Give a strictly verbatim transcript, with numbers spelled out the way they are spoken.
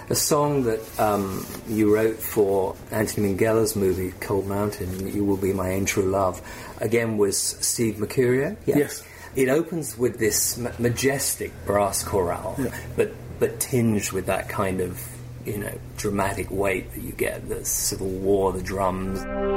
a song that um, you wrote for Anthony Minghella's movie Cold Mountain, You Will Be My Ain True Love, again was Steve Mercurio. Yeah. Yes. It opens with this ma- majestic brass chorale, yeah. but but tinged with that kind of, you know, dramatic weight that you get, the Civil War, the drums.